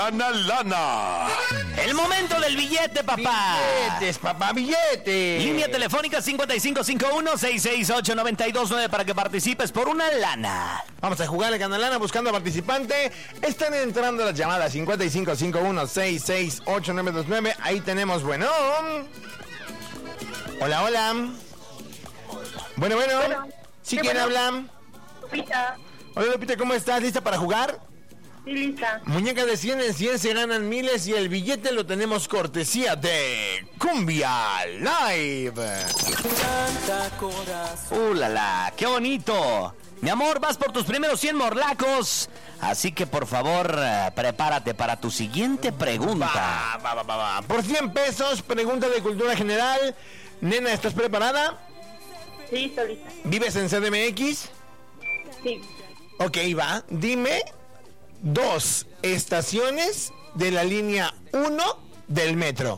gana lana. El momento del billete, papá. Billetes, papá, billetes. Línea telefónica 5551-668-929 para que participes por una lana. Vamos a jugar el Gana Lana buscando participante. Están entrando las llamadas 5551-668-929. Ahí tenemos, bueno. Hola, hola. Bueno. ¿Sí quién habla? Lupita. Hola, Lupita, ¿cómo estás? ¿Lista para jugar? Sí, lista. Muñecas de 100 en 100 se ganan miles y el billete lo tenemos cortesía de Cumbia Live. ¡La! ¡Qué bonito! Mi amor, vas por tus primeros 100 morlacos. Así que, por favor, prepárate para tu siguiente pregunta. Va. Por 100 pesos, pregunta de cultura general. Nena, ¿estás preparada? Sí, estoy lista. ¿Vives en CDMX? Sí. Ok, va. Dime 2 estaciones de la línea 1 del metro.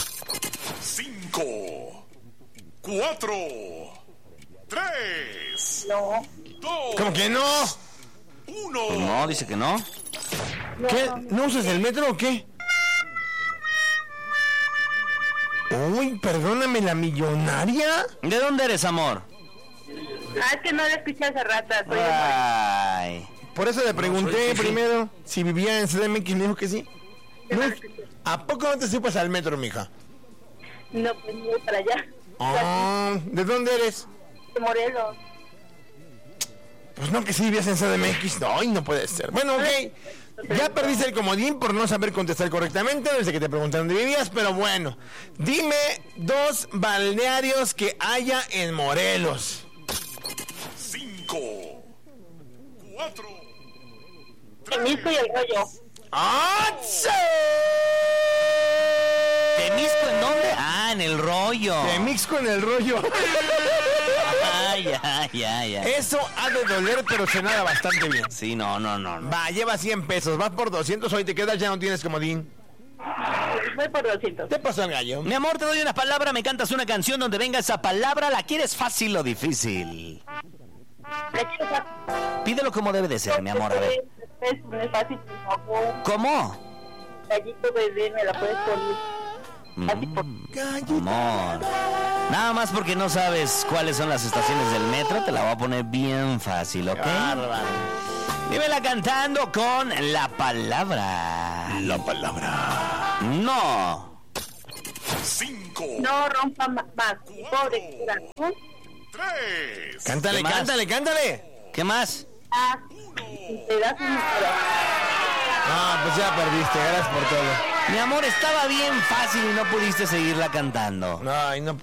5, 4, 3, No. 2, ¿Cómo que no? 1. Pues no, dice que no. ¿Qué? ¿No usas el metro o qué? Uy, perdóname, la millonaria. ¿De dónde eres, amor? Es que no lo escuché hace rato. Soy Ay. Por eso le pregunté primero si vivía en CDMX y me dijo que sí. de... No, ¿a poco no te supas al metro, mija? No, pues voy para allá. ¿De dónde eres? De Morelos. Pues no, que sí vivías en CDMX. No puede ser. Bueno, ok. Ya perdiste el comodín por no saber contestar correctamente desde que te preguntaron dónde vivías, pero bueno. Dime 2 balnearios que haya en Morelos. 5, 4, Temisco y el rollo. ¡Atse! ¿Temisco en dónde? Ah, en el rollo. Temixco en el rollo. Ya. Eso ha de doler, pero se nada bastante bien. Sí, no. Va, lleva 100 pesos, vas por 200, hoy te quedas, ya no tienes comodín. Voy por 200. ¿Qué pasó el gallo? Mi amor, te doy una palabra, me cantas una canción donde venga esa palabra. ¿La quieres fácil o difícil? Pídelo como debe de ser, mi amor, a ver. No es fácil, por favor. ¿Cómo? Gallito bebé, me la puedes poner. Así por... Amor. Nada más porque no sabes cuáles son las estaciones del metro, te la voy a poner bien fácil, ¿ok? Bárbaro. Dímela cantando con la palabra. La palabra. No. 5, No rompa más. Pobre corazón. 3, Cántale, ¿Qué más? cántale. ¿Qué más? Te das un corazón. Pues ya perdiste, gracias por todo. Mi amor, estaba bien fácil y no pudiste seguirla cantando. No, y no